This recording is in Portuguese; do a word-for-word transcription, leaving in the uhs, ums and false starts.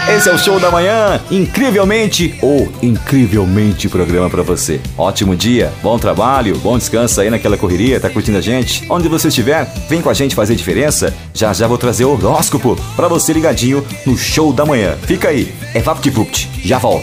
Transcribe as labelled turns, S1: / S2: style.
S1: Esse é o Show da Manhã, incrivelmente ou incrivelmente programa pra você. Ótimo dia, bom trabalho, bom descanso aí naquela correria, tá curtindo a gente? Onde você estiver, vem com a gente fazer diferença. Já já vou trazer o horóscopo pra você ligadinho no Show da Manhã. Fica aí, é VaptVupt, já volto.